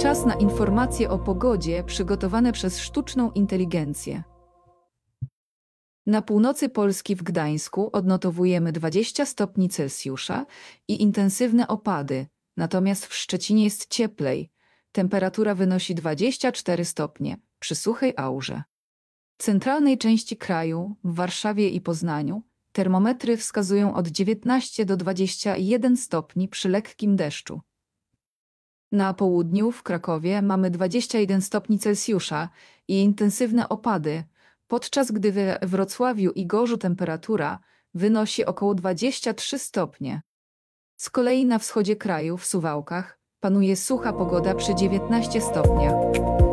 Czas na informacje o pogodzie przygotowane przez sztuczną inteligencję. Na północy Polski w Gdańsku odnotowujemy 20 stopni Celsjusza i intensywne opady, natomiast w Szczecinie jest cieplej. Temperatura wynosi 24 stopnie przy suchej aurze. W centralnej części kraju, w Warszawie i Poznaniu, termometry wskazują od 19 do 21 stopni przy lekkim deszczu. Na południu w Krakowie mamy 21 stopni Celsjusza i intensywne opady, podczas gdy we Wrocławiu i Gorzu temperatura wynosi około 23 stopnie. Z kolei na wschodzie kraju, w Suwałkach, panuje sucha pogoda przy 19 stopniach.